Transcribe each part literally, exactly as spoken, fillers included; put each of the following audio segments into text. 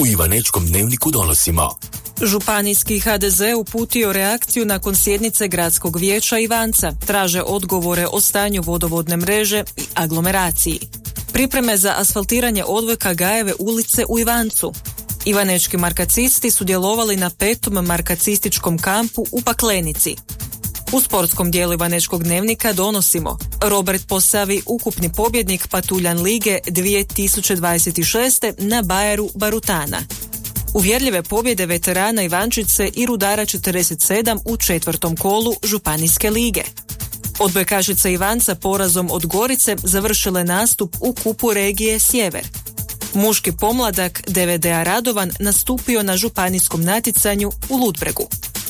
U Ivanečkom dnevniku donosimo. Županijski ha de ze uputio reakciju nakon sjednice Gradskog vijeća Ivanca. Traže odgovore o stanju vodovodne mreže i aglomeraciji. Pripreme za asfaltiranje odvojka Gajeve ulice u Ivancu. Ivanečki markacisti sudjelovali na petom markacističkom kampu u Paklenici. U sportskom dijelu Ivanečkog dnevnika donosimo. Robert Posavi, ukupni pobjednik Patuljan lige dvije tisuće dvadeset šeste na Bayeru Barutana. Uvjerljive pobjede veterana Ivančice i Rudara četrdeset sedam u četvrtom kolu Županijske lige. Odbojkašice Ivanca porazom od Gorice završile nastup u kupu regije Sjever. Muški pomladak de ve de a Radovan nastupio na županijskom natjecanju u Ludbregu.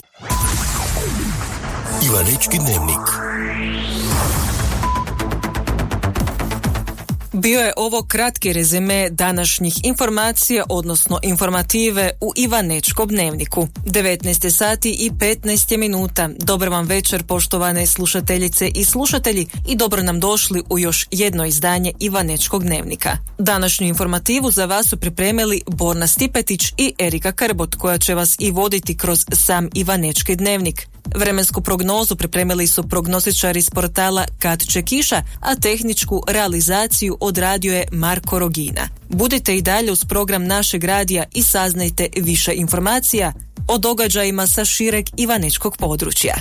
Ivanečki dnevnik. Bio je ovo kratki rezime današnjih informacija, odnosno informative u Ivanečkom dnevniku. devetnaest sati i petnaest minuta. Dobar vam večer, poštovane slušateljice i slušatelji, i dobro nam došli u još jedno izdanje Ivanečkog dnevnika. Današnju informativu za vas su pripremili Borna Stipetić i Erika Krbot, koja će vas i voditi kroz sam Ivanečki dnevnik. Vremensku prognozu pripremili su prognostičari iz portala Kad će kiša, a tehničku realizaciju odradio je Marko Rogina. Budite i dalje uz program našeg radija i saznajte više informacija o događajima sa šireg ivanečkog područja.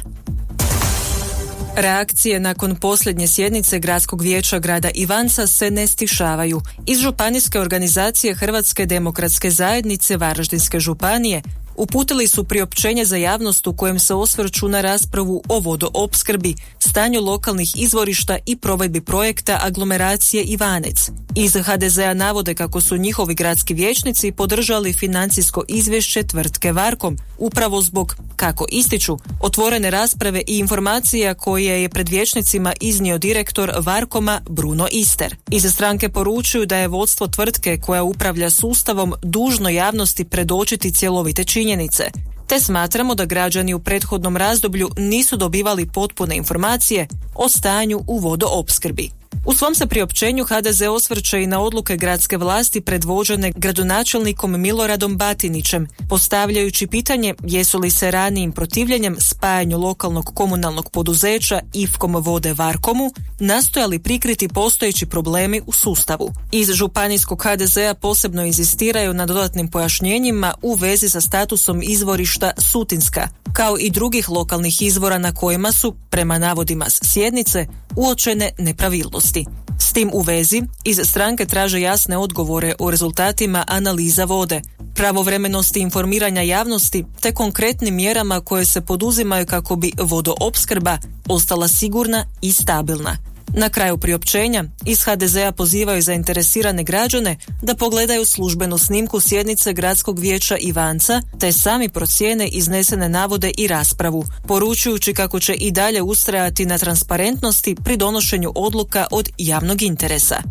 Reakcije nakon posljednje sjednice Gradskog vijeća grada Ivanca se ne stišavaju. Iz županijske organizacije Hrvatske demokratske zajednice Varaždinske županije uputili su priopćenje za javnost u kojem se osvrću na raspravu o vodoopskrbi, stanju lokalnih izvorišta i provedbi projekta aglomeracije Ivanec. Iz ha de ze a navode kako su njihovi gradski vijećnici podržali financijsko izvješće tvrtke Varkom, upravo zbog, kako ističu, otvorene rasprave i informacija koje je pred vijećnicima iznio direktor Varkoma Bruno Ister. Iz stranke poručuju da je vodstvo tvrtke koja upravlja sustavom dužno javnosti predočiti cjelovite činjenice, te smatramo da građani u prethodnom razdoblju nisu dobivali potpune informacije o stanju u vodoopskrbi. U svom se priopćenju ha de ze osvrće i na odluke gradske vlasti predvođene gradonačelnikom Miloradom Batinićem, postavljajući pitanje jesu li se ranijim protivljenjem spajanju lokalnog komunalnog poduzeća Ifkom vode Varkomu nastojali prikriti postojeći problemi u sustavu. Iz županijskog ha de ze a posebno inzistiraju na dodatnim pojašnjenjima u vezi sa statusom izvorišta Sutinska, kao i drugih lokalnih izvora na kojima su, prema navodima s sjednice, uočene nepravilnosti. S tim u vezi, iz stranke traže jasne odgovore o rezultatima analiza vode, pravovremenosti informiranja javnosti te konkretnim mjerama koje se poduzimaju kako bi vodoopskrba ostala sigurna i stabilna. Na kraju priopćenja iz ha de ze a pozivaju zainteresirane građane da pogledaju službenu snimku sjednice Gradskog vijeća Ivanca te sami procijene iznesene navode i raspravu, poručujući kako će i dalje ustrajati na transparentnosti pri donošenju odluka od javnog interesa.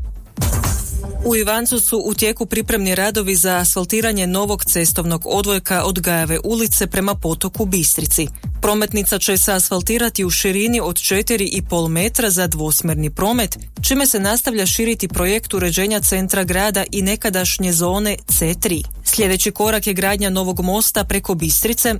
U Ivancu su u tijeku pripremni radovi za asfaltiranje novog cestovnog odvojka od Gajeve ulice prema potoku Bistrici. Prometnica će se asfaltirati u širini od četiri i pol metra za dvosmjerni promet, čime se nastavlja širiti projekt uređenja centra grada i nekadašnje zone ce tri. Sljedeći korak je gradnja novog mosta preko Bistrice,